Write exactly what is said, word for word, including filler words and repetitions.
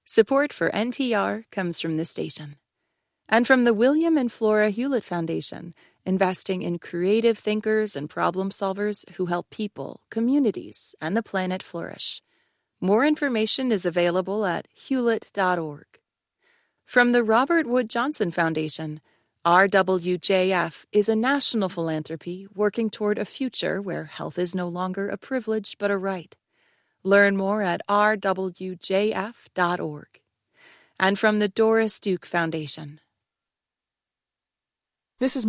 Support for N P R comes from this station. And from the William and Flora Hewlett Foundation, investing in creative thinkers and problem solvers who help people, communities, and the planet flourish. More information is available at hewlett dot org. From the Robert Wood Johnson Foundation, R W J F is a national philanthropy working toward a future where health is no longer a privilege but a right. Learn more at r w j f dot org. And from the Doris Duke Foundation. This is